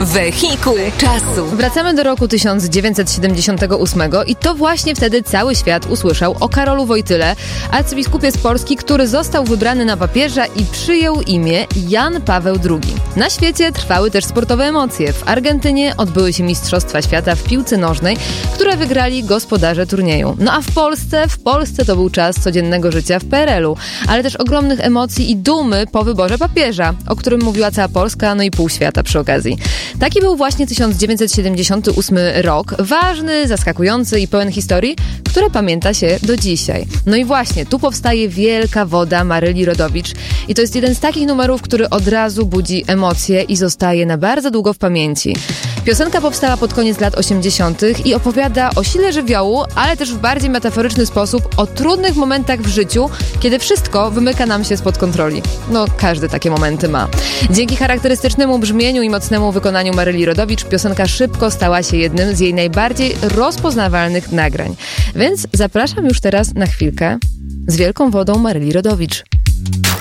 Wehikuł czasu. Wracamy do roku 1978 i to właśnie wtedy cały świat usłyszał o Karolu Wojtyle, arcybiskupie z Polski, który został wybrany na papieża i przyjął imię Jan Paweł II. Na świecie trwały też sportowe emocje. W Argentynie odbyły się Mistrzostwa Świata w piłce nożnej, które wygrali gospodarze turnieju. No a w Polsce to był czas codziennego życia w PRL-u, ale też ogromnych emocji i dumy po wyborze papieża, o którym mówiła cała Polska, no i pół świata przy okazji. Taki był właśnie 1978 rok, ważny, zaskakujący i pełen historii, które pamięta się do dzisiaj. No i właśnie, tu powstaje Wielka Woda Maryli Rodowicz i to jest jeden z takich numerów, który od razu budzi emocje i zostaje na bardzo długo w pamięci. Piosenka powstała pod koniec lat 80. i opowiada o sile żywiołu, ale też w bardziej metaforyczny sposób o trudnych momentach w życiu, kiedy wszystko wymyka nam się spod kontroli. No, każdy takie momenty ma. Dzięki charakterystycznemu brzmieniu i mocnemu wykonaniu Maryli Rodowicz piosenka szybko stała się jednym z jej najbardziej rozpoznawalnych nagrań. Więc zapraszam już teraz na chwilkę z Wielką Wodą Maryli Rodowicz.